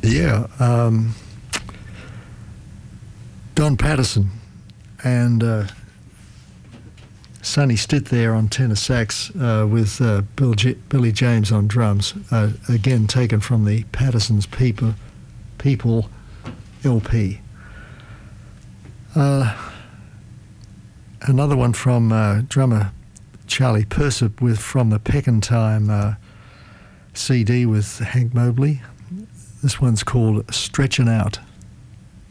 Yeah, Don Patterson and Sonny Stitt there on tenor sax with Billy James on drums, again taken from the Patterson's People LP. Another one from drummer Charlie Persip from the Peck and Time CD with Hank Mobley. This one's called Stretchin' Out.